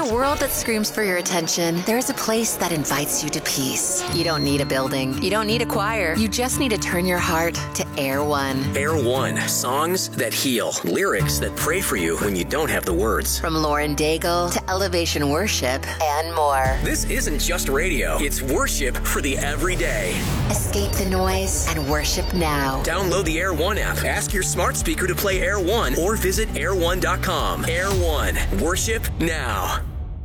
a world that screams for your attention, there's a place that invites you to peace. You don't need a building. You don't need a choir. You just need to turn your heart to Air One. Air One. Songs that heal. Lyrics that pray for you when you don't have the words. From Lauren Daigle to Elevation Worship and more. This isn't just radio. It's worship for the everyday. Escape the noise and worship now. Download the Air One app. Ask your smart speaker to play Air One or visit air1.com. Air One. Worship now.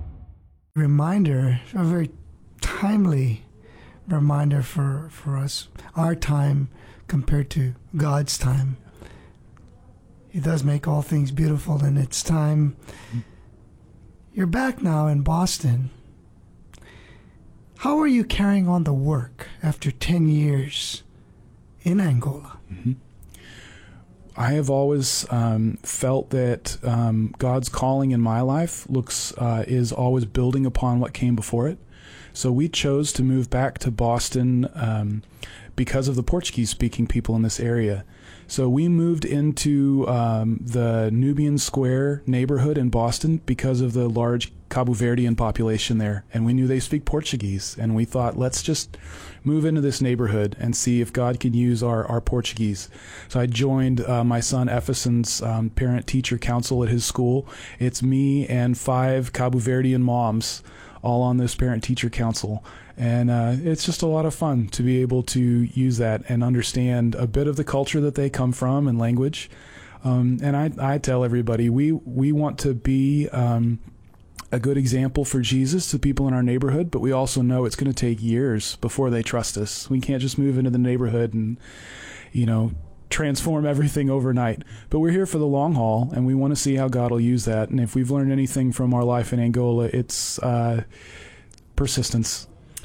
Reminder, a very timely reminder for us, our time compared to God's time. He does make all things beautiful in its time. You're back now in Boston. How are you carrying on the work after 10 years in Angola? Mm-hmm. I have always felt that God's calling in my life is always building upon what came before it. So we chose to move back to Boston because of the Portuguese-speaking people in this area. So we moved into the Nubian Square neighborhood in Boston because of the large Cabo Verdean population there. And we knew they speak Portuguese. And we thought, let's just move into this neighborhood and see if God can use our Portuguese. So I joined my son Ephesen's parent-teacher council at his school. It's me and 5 Cabo Verdean moms all on this parent-teacher council. And it's just a lot of fun to be able to use that and understand a bit of the culture that they come from and language. And I tell everybody, we want to be a good example for Jesus to people in our neighborhood, but we also know it's going to take years before they trust us. We can't just move into the neighborhood and, transform everything overnight. But we're here for the long haul, and we want to see how God will use that. And if we've learned anything from our life in Angola, it's persistence.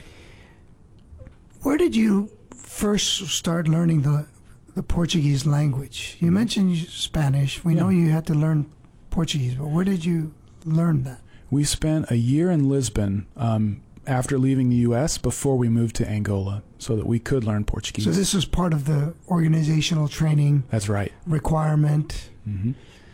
Where did you first start learning the Portuguese language? You mentioned Spanish. We know you had to learn Portuguese, but where did you learn that? We spent a year in Lisbon after leaving the U.S. before we moved to Angola so that we could learn Portuguese. So this was part of the organizational training. That's right. Requirement. Mm-hmm.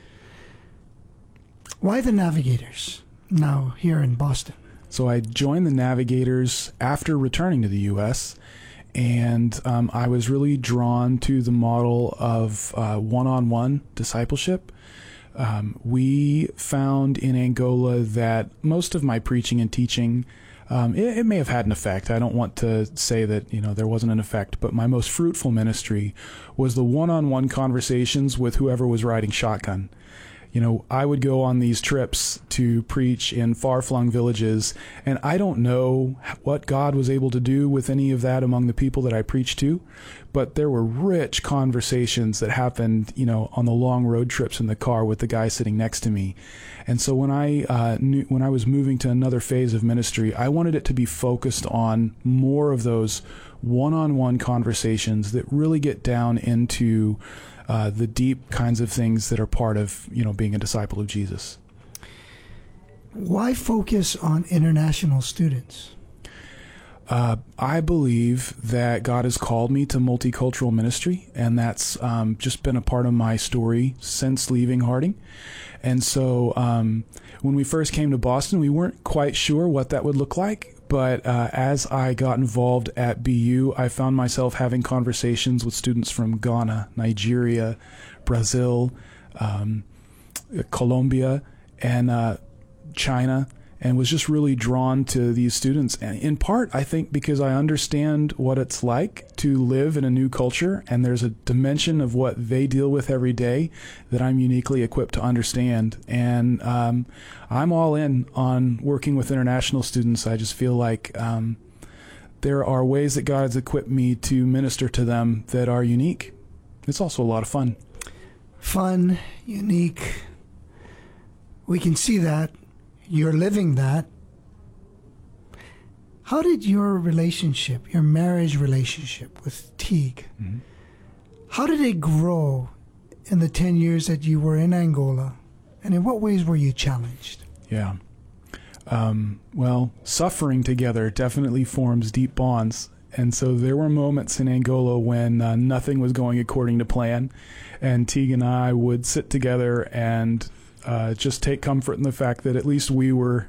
Why the Navigators now here in Boston? So I joined the Navigators after returning to the U.S., and I was really drawn to the model of one-on-one discipleship. We found in Angola that most of my preaching and teaching, it may have had an effect. I don't want to say that, there wasn't an effect, but my most fruitful ministry was the one-on-one conversations with whoever was riding shotgun. I would go on these trips to preach in far-flung villages, and I don't know what God was able to do with any of that among the people that I preached to, but there were rich conversations that happened, on the long road trips in the car with the guy sitting next to me. And so when I was moving to another phase of ministry, I wanted it to be focused on more of those one-on-one conversations that really get down into the deep kinds of things that are part of, being a disciple of Jesus. Why focus on international students? I believe that God has called me to multicultural ministry, and that's just been a part of my story since leaving Harding. And so when we first came to Boston, we weren't quite sure what that would look like. But as I got involved at BU, I found myself having conversations with students from Ghana, Nigeria, Brazil, Colombia, and China, and was just really drawn to these students. And in part, I think because I understand what it's like to live in a new culture, and there's a dimension of what they deal with every day that I'm uniquely equipped to understand. And I'm all in on working with international students. I just feel like there are ways that God has equipped me to minister to them that are unique. It's also a lot of fun. Fun, unique. We can see that. You're living that. How did your relationship, your marriage relationship with Teague, how did it grow in the 10 years that you were in Angola? And in what ways were you challenged? Yeah. Well, suffering together definitely forms deep bonds. And so there were moments in Angola when nothing was going according to plan. And Teague and I would sit together and just take comfort in the fact that at least we were